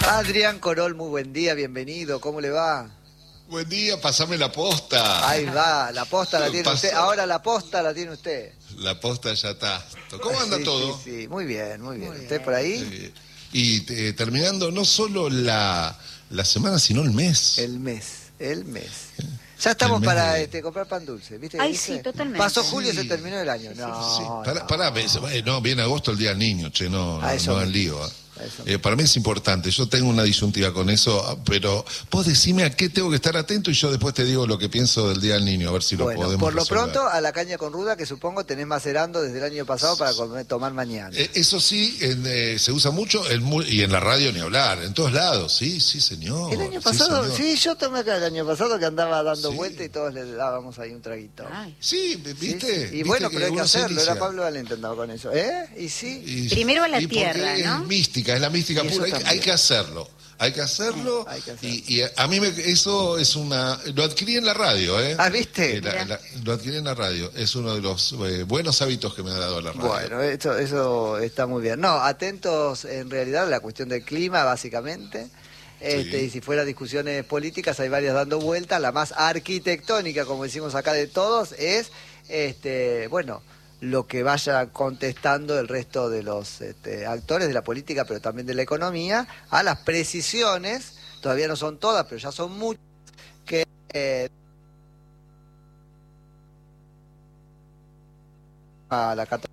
Adrián Corol, muy buen día, bienvenido, ¿cómo le va? Buen día, pasame la posta. Ahí va, la posta la tiene Pasó. usted, ahora la posta la tiene usted. La posta ya está. ¿Cómo anda todo? Sí, muy bien, muy bien. Muy ¿Usted bien. por ahí? Terminando no solo la semana, sino el mes. El mes. Ya estamos mes para de- comprar pan dulce, ¿viste? Ay, ¿Viste? sí, totalmente. Pasó julio, Sí. se terminó el año. Sí, No, pará, no, viene agosto el Día del Niño, che, no A eso hagan mismo. lío. A eso mismo. Para mí es importante, yo tengo una disyuntiva con eso, pero vos decime a qué tengo que estar atento y yo después te digo lo que pienso del Día del Niño, a ver si lo Bueno, podemos por lo resolver. pronto a la caña con ruda que supongo tenés macerando desde el año pasado para tomar mañana. Eso sí, se usa mucho y en la radio ni hablar, en todos lados, sí, señor. El año sí, pasado, señor. sí, yo tomé acá el año pasado que andaba dando Sí. vueltas y todos le dábamos ahí un traguito. Ay. Sí, Sí, ¿viste? sí. Y bueno, pero hay que uno se hacerlo, era inicia. Pablo Valente andaba con eso. ¿Eh? Y sí. Primero a la porque tierra, ¿no? Es mística, es la mística Y eso pura, hay también. que hacerlo. Hay que hacerlo, Hay que hacerlo. y a mí eso es lo adquirí en la radio, ¿eh? Ah, ¿viste? Lo adquirí en la radio, es uno de los buenos hábitos que me ha dado la radio. Bueno, eso está muy bien. No, atentos en realidad a la cuestión del clima, básicamente. Sí. Y si fuera discusiones políticas, hay varias dando vueltas. La más arquitectónica, como decimos acá de todos, es, bueno, lo que vaya contestando el resto de los actores de la política, pero también de la economía, a las precisiones, todavía no son todas, pero ya son muchas, que a la catástrofe